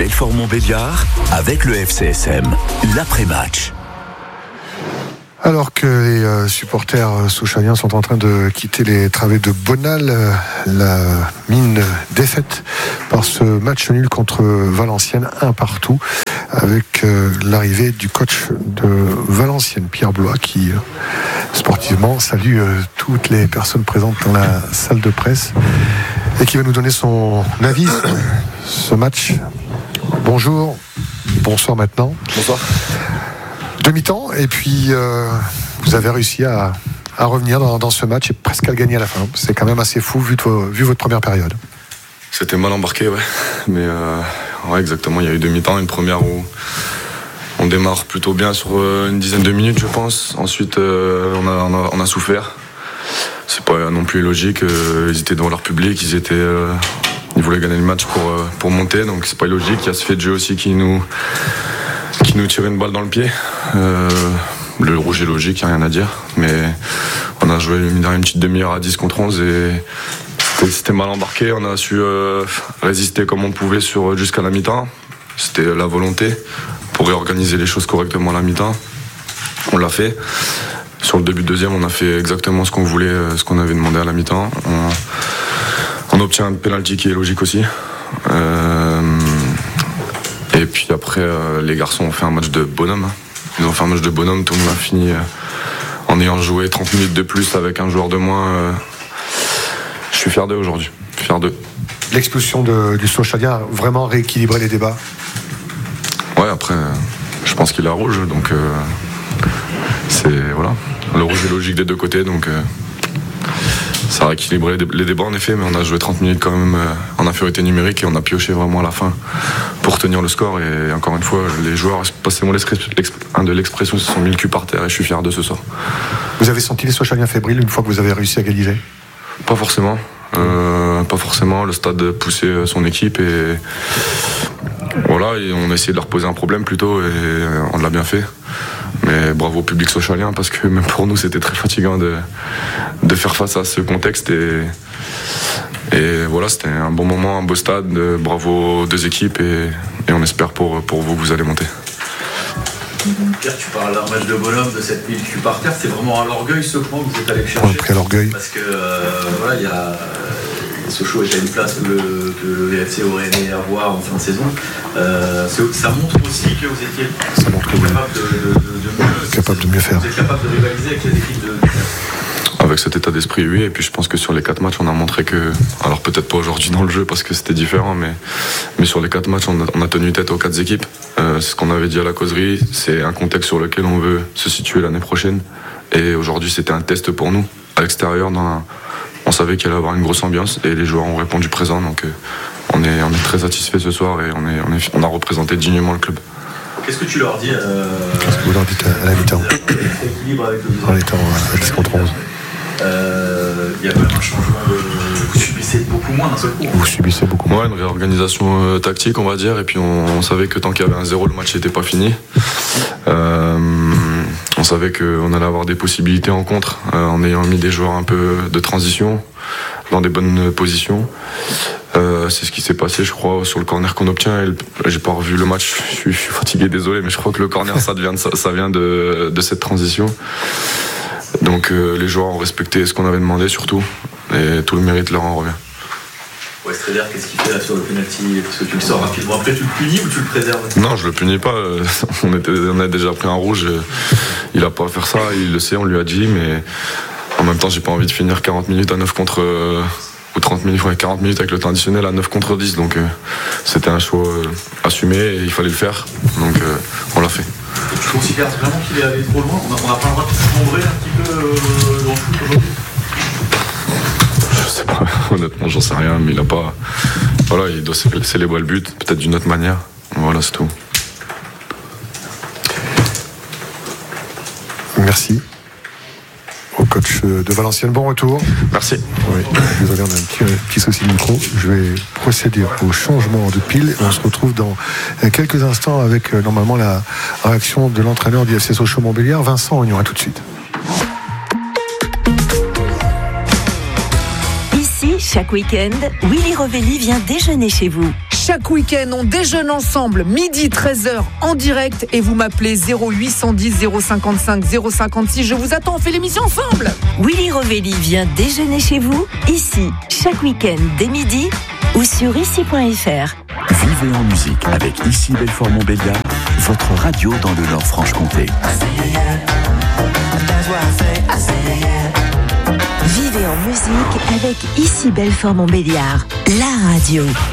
Belfort-Montbéliard avec le FCSM. L'après-match. Alors que les supporters sochaliens sont en train de quitter les travées de Bonal, la mine défaite par ce match nul contre Valenciennes, 1-1, avec l'arrivée du coach de Valenciennes, Pierre Blois, qui sportivement salue toutes les personnes présentes dans la salle de presse et qui va nous donner son avis sur ce match. Bonjour, bonsoir maintenant. Bonsoir. Demi-temps, et puis vous avez réussi à revenir dans ce match et presque à le gagner à la fin. C'est quand même assez fou vu votre première période. C'était mal embarqué, ouais. Mais ouais, exactement. Il y a eu demi-temps, une première où on démarre plutôt bien sur une dizaine de minutes, je pense. Ensuite, on a souffert. C'est pas non plus logique. Ils étaient devant leur public, ils voulaient gagner le match pour monter, donc c'est pas logique. Il y a ce fait de jeu aussi qui nous tire une balle dans le pied. Le rouge est logique, il n'y a rien à dire. Mais on a joué une petite demi-heure à 10 contre 11 et c'était mal embarqué. On a su résister comme on pouvait jusqu'à la mi-temps. C'était la volonté pour réorganiser les choses correctement à la mi-temps. On l'a fait. Sur le début de deuxième, on a fait exactement ce qu'on voulait, ce qu'on avait demandé à la mi-temps. On obtient un penalty qui est logique aussi. Et puis après, les garçons ont fait un match de bonhomme. Ils ont fait un match de bonhomme, tout le monde a fini en ayant joué 30 minutes de plus avec un joueur de moins. Je suis fier d'eux aujourd'hui. Fier d'eux. L'expulsion du Sochalia a vraiment rééquilibré les débats. Ouais, après, je pense qu'il a rouge, donc voilà. Le rouge est logique des deux côtés, donc ça a rééquilibré les débats en effet, mais on a joué 30 minutes quand même en infériorité numérique et on a pioché vraiment à la fin pour tenir le score. Et encore une fois, les joueurs, passez-moi de l'expression, se sont mis le cul par terre et je suis fier de ce soir. Vous avez senti les Sochaliens fébriles une fois que vous avez réussi à égaliser ? Pas forcément. Pas forcément. Le stade poussait son équipe et voilà, et on a essayé de leur poser un problème plutôt et on l'a bien fait. Mais bravo au public sochalien parce que même pour nous c'était très fatigant de faire face à ce contexte et voilà, c'était un bon moment, un beau stade. Bravo aux deux équipes et on espère pour vous que vous allez monter. Pierre, tu parles d'un match de bonhomme, de cette mille cul par terre, c'est vraiment à l'orgueil ce point que vous êtes allé chercher. On a pris à l'orgueil. Parce que voilà, il y a Sochaux est à une place que le VFC aurait aimé avoir en fin de saison. Ça montre aussi que vous étiez capable de mieux faire. Vous êtes capable de rivaliser avec les équipes de avec cet état d'esprit, oui. Et puis je pense que sur les 4 matchs, on a montré que, alors peut-être pas aujourd'hui dans le jeu parce que c'était différent, mais sur les 4 matchs, on a tenu tête aux 4 équipes. C'est ce qu'on avait dit à la causerie. C'est un contexte sur lequel on veut se situer l'année prochaine. Et aujourd'hui, c'était un test pour nous. À l'extérieur, on savait qu'il allait y avoir une grosse ambiance et les joueurs ont répondu présent. Donc on est très satisfaits ce soir et on a représenté dignement le club. Qu'est-ce que tu leur dis Qu'est-ce que vous leur dites à la mi-temps ? En étant à 10 contre 11. Il y a même un changement vous subissez beaucoup moins d'un seul coup. Vous subissez beaucoup moins. Ouais, une réorganisation tactique, on va dire. Et puis on savait que tant qu'il y avait un 0, le match n'était pas fini. On savait qu'on allait avoir des possibilités en contre en ayant mis des joueurs un peu de transition dans des bonnes positions. C'est ce qui s'est passé, je crois, sur le corner qu'on obtient. J'ai pas revu le match, je suis fatigué, désolé, mais je crois que le corner, ça vient de cette transition. Donc les joueurs ont respecté ce qu'on avait demandé surtout, et tout le mérite leur en revient. Westreder, qu'est-ce qu'il fait là sur le penalty ? Parce que tu le sors rapidement après, tu le punis ou tu le préserves ? Non, je le punis pas. On a déjà pris un rouge. Il a pas à faire ça, il le sait, on lui a dit, mais en même temps, j'ai pas envie de finir 40 minutes à 9 contre. Ou 30 minutes, 40 minutes avec le temps additionnel à 9 contre 10. Donc c'était un choix assumé et il fallait le faire. Donc on l'a fait. Tu considères vraiment qu'il est allé trop loin ? On n'a pas le droit de se sombrer un petit peu dans le foot aujourd'hui ? Je sais pas, honnêtement, j'en sais rien, mais il a pas. Voilà, il doit célébrer le but, peut-être d'une autre manière. Voilà, c'est tout. Merci. Au coach de Valenciennes, bon retour. Merci. Oui, désolé, on a un petit souci de micro. Je vais procéder au changement de pile et on se retrouve dans quelques instants avec normalement la réaction de l'entraîneur du FC Sochaux-Montbéliard, Vincent Ognon. À tout de suite. Ici, chaque week-end, Willy Rovelli vient déjeuner chez vous. Chaque week-end, on déjeune ensemble, midi 13h en direct et vous m'appelez 0810 055 056. Je vous attends, on fait l'émission ensemble. Willy Rovelli vient déjeuner chez vous, ici, chaque week-end dès midi ou sur ici.fr. Vivez en musique avec Ici Belfort-Montbéliard, votre radio dans le Nord-Franche-Comté. Vivez en musique avec Ici Belfort-Montbéliard, la radio.